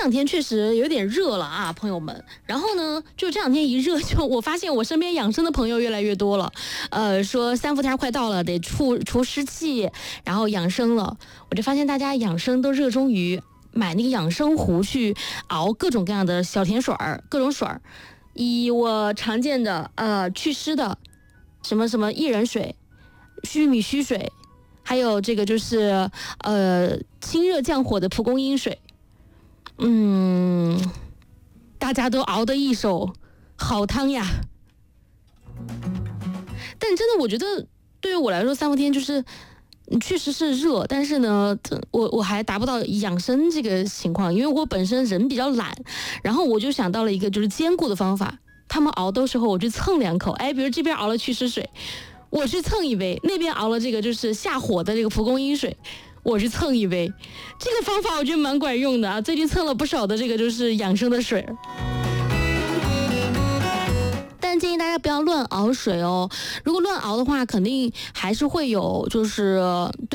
两天确实有点热了啊，朋友们。然后呢，就这两天一热，就我发现我身边养生的朋友越来越多了。说三伏天快到了，得除湿气，然后养生了。我就发现大家养生都热衷于买那个养生壶去熬各种各样的小甜水儿，各种水儿。以我常见的祛湿的，什么什么薏仁水、须米须水，还有这个就是清热降火的蒲公英水。大家都熬得一手好汤呀。但真的，我觉得对于我来说，三伏天就是确实是热，但是呢，我还达不到养生这个情况，因为我本身人比较懒，然后我就想到了一个就是兼顾的方法。他们熬的时候，我去蹭2口，比如这边熬了祛湿水，我去蹭一杯；那边熬了这个就是下火的这个蒲公英水，我去蹭一杯。这个方法我觉得蛮管用的啊，最近蹭了不少的这个就是养生的水。但建议大家不要乱熬水哦，如果乱熬的话，肯定还是会有就是对